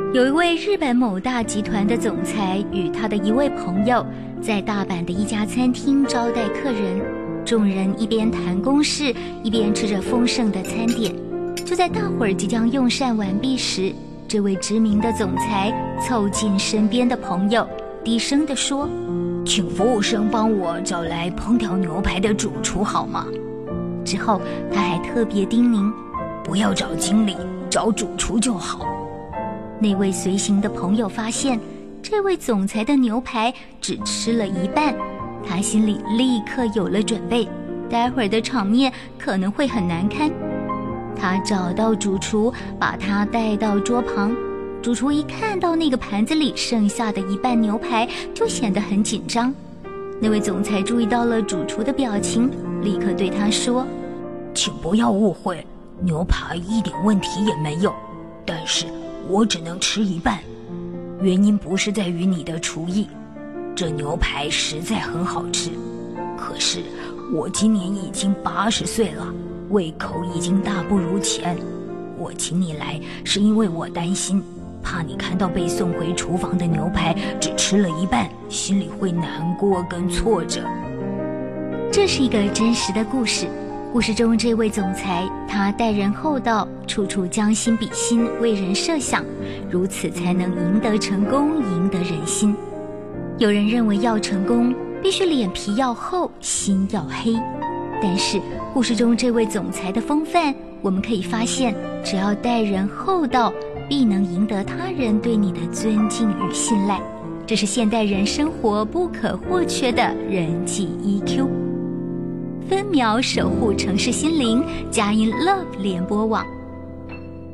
有一位日本某大集团的总裁与他的一位朋友在大阪的一家餐厅招待客人，众人一边谈公事，一边吃着丰盛的餐点。就在大伙儿即将用膳完毕时，这位知名的总裁凑近身边的朋友，低声地说：“请服务生帮我找来烹调牛排的主厨好吗？”之后他还特别叮咛：“不要找经理，找主厨就好。”那位随行的朋友发现这位总裁的牛排只吃了一半，他心里立刻有了准备，待会儿的场面可能会很难堪。他找到主厨，把他带到桌旁。主厨一看到那个盘子里剩下的一半牛排，就显得很紧张。那位总裁注意到了主厨的表情，立刻对他说：“请不要误会，牛排一点问题也没有，但是我只能吃一半，原因不是在于你的厨艺，这牛排实在很好吃，可是我今年已经80岁了，胃口已经大不如前。我请你来是因为我担心，怕你看到被送回厨房的牛排只吃了一半，心里会难过跟挫折。”这是一个真实的故事。故事中这位总裁，他待人厚道，处处将心比心，为人设想，如此才能赢得成功，赢得人心。有人认为要成功，必须脸皮要厚，心要黑。但是故事中这位总裁的风范，我们可以发现，只要待人厚道，必能赢得他人对你的尊敬与信赖。这是现代人生活不可或缺的人际 EQ。分秒守护城市心灵，佳音 Love 联播网。